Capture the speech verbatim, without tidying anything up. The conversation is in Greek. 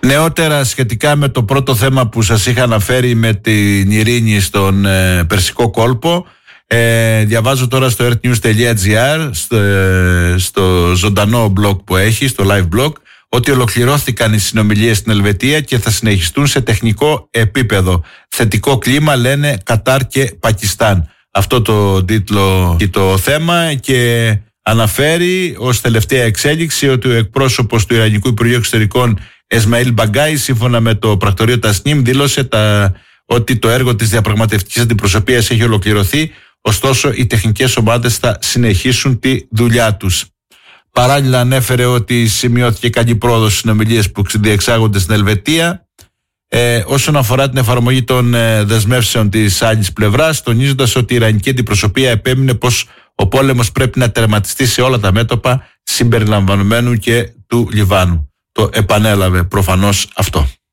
Νεότερα σχετικά με το πρώτο θέμα που σας είχα αναφέρει με την ειρήνη στον ε, Περσικό κόλπο, ε, διαβάζω τώρα στο earthnews.gr στο, ε, στο ζωντανό blog που έχει, στο live blog, ότι ολοκληρώθηκαν οι συνομιλίες στην Ελβετία και θα συνεχιστούν σε τεχνικό επίπεδο. Θετικό κλίμα, λένε Κατάρ και Πακιστάν. Αυτό το τίτλο και το θέμα, και αναφέρει ως τελευταία εξέλιξη ότι ο εκπρόσωπος του Ιρανικού Υπουργείου Εξωτερικών Εσμαήλ Μπαγκάη, σύμφωνα με το πρακτορείο Τασνίμ, δήλωσε τα, ότι το έργο της διαπραγματευτικής αντιπροσωπείας έχει ολοκληρωθεί, ωστόσο οι τεχνικές ομάδες θα συνεχίσουν τη δουλειά τους. Παράλληλα ανέφερε ότι σημειώθηκε καλή πρόοδος στις συνομιλίες που διεξάγονται στην Ελβετία ε, όσον αφορά την εφαρμογή των ε, δεσμεύσεων της άλλης πλευράς, τονίζοντας ότι η Ιρανική αντιπροσωπεία επέμεινε πως ο πόλεμος πρέπει να τερματιστεί σε όλα τα μέτωπα, συμπεριλαμβανομένου και του Λιβάνου. Το επανέλαβε προφανώς αυτό.